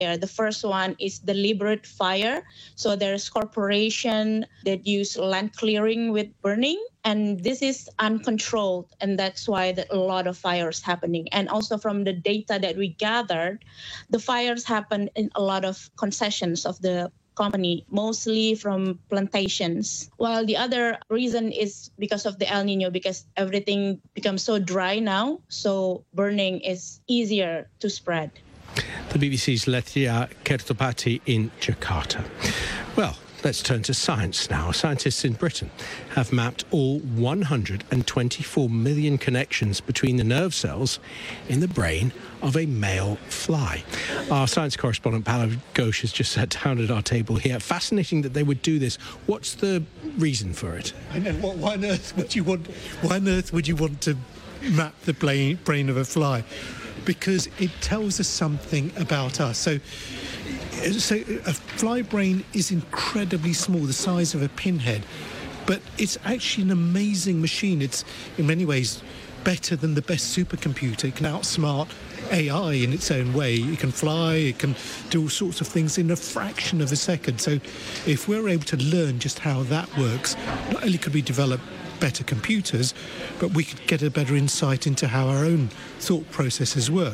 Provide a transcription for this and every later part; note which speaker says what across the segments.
Speaker 1: The first one is deliberate fire. So there's corporation that use land clearing with burning, and this is uncontrolled, and that's why a lot of fires happening. And also from the data that we gathered, the fires happen in a lot of concessions of the company, mostly from plantations. While the other reason is because of the El Nino, because everything becomes so dry now, so burning is easier to spread.
Speaker 2: The BBC's Lethia Kertopati in Jakarta. Well, let's turn to science now. Scientists in Britain have mapped all 124 million connections between the nerve cells in the brain of a male fly. Our science correspondent, Pallav Ghosh, has just sat down at our table here. Fascinating that they would do this. What's the reason for it?
Speaker 3: I know. Why on earth would you want to map the brain of a fly? Because it tells us something about us. So a fly brain is incredibly small, the size of a pinhead, but it's actually an amazing machine. It's in many ways better than the best supercomputer. It can outsmart AI in its own way. It can fly, it can do all sorts of things in a fraction of a second. So if we're able to learn just how that works, not only could we develop better computers, but we could get a better insight into how our own thought processes work.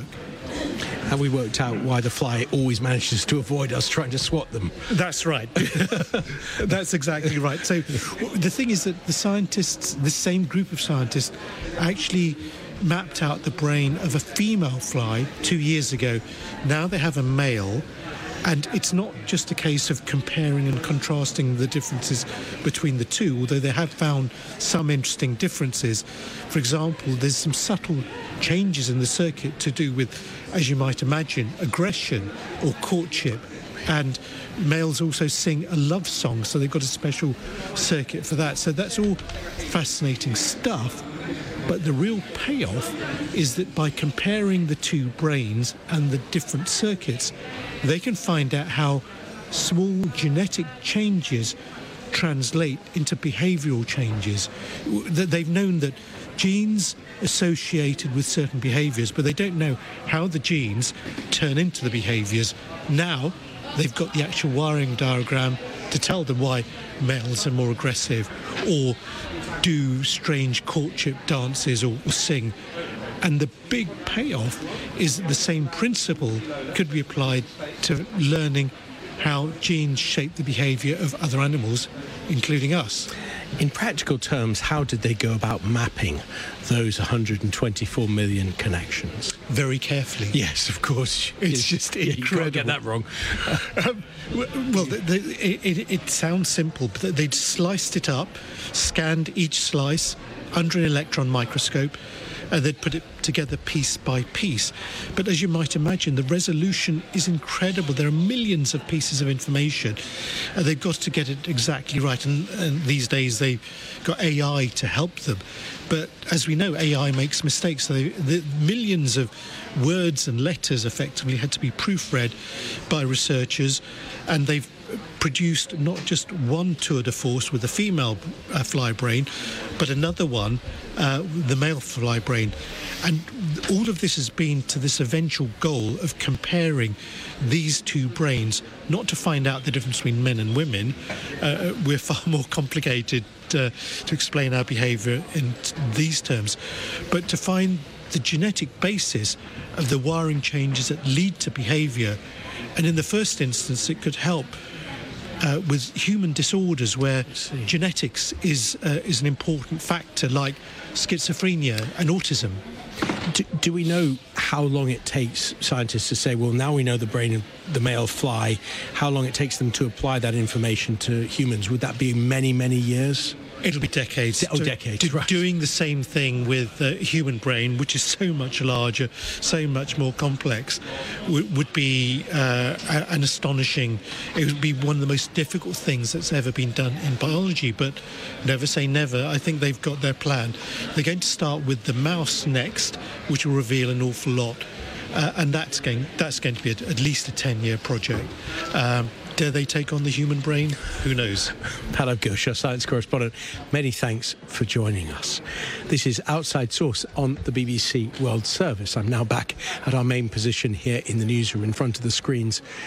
Speaker 2: Have we worked out why the fly always manages to avoid us trying to swat them?
Speaker 3: That's right. That's exactly right. So the thing is that the same group of scientists, actually mapped out the brain of a female fly 2 years ago. Now they have a male. And it's not just a case of comparing and contrasting the differences between the two, although they have found some interesting differences. For example, there's some subtle changes in the circuit to do with, as you might imagine, aggression or courtship. And males also sing a love song, so they've got a special circuit for that. So that's all fascinating stuff. But the real payoff is that by comparing the two brains and the different circuits, they can find out how small genetic changes translate into behavioural changes. They've known that genes associated with certain behaviours, but they don't know how the genes turn into the behaviours. Now they've got the actual wiring diagram to tell them why males are more aggressive or do strange courtship dances or sing. And the big payoff is that the same principle could be applied to learning how genes shape the behaviour of other animals, including us.
Speaker 2: In practical terms, how did they go about mapping those 124 million connections?
Speaker 3: Very carefully.
Speaker 2: Yes, of course.
Speaker 3: It's just incredible.
Speaker 2: You can't get that wrong.
Speaker 3: It sounds simple, but they'd sliced it up, scanned each slice under an electron microscope, and they'd put it together piece by piece. But as you might imagine, the resolution is incredible. There are millions of pieces of information. They've got to get it exactly right. And these days they've got AI to help them. But as we know, AI makes mistakes. So the millions of words and letters effectively had to be proofread by researchers. And they've produced not just one tour de force with the female fly brain, but another one, the male fly brain. And all of this has been to this eventual goal of comparing these two brains, not to find out the difference between men and women. We're far more complicated to explain our behaviour in these terms, but to find the genetic basis of the wiring changes that lead to behaviour. And in the first instance, it could help with human disorders where genetics is an important factor, like schizophrenia and autism.
Speaker 2: Do we know how long it takes scientists to say, well, now we know the brain of the male fly, how long it takes them to apply that information to humans? Would that be many, many years?
Speaker 3: It'll be decades.
Speaker 2: Oh, decades, right.
Speaker 3: Doing the same thing with the human brain, which is so much larger, so much more complex, would be an astonishing... It would be one of the most difficult things that's ever been done in biology, but never say never. I think they've got their plan. They're going to start with the mouse next, which will reveal an awful lot. And that's going to be at least a 10-year project. Dare they take on the human brain? Who knows?
Speaker 2: Pallab Ghosh, our science correspondent, many thanks for joining us. This is Outside Source on the BBC World Service. I'm now back at our main position here in the newsroom in front of the screens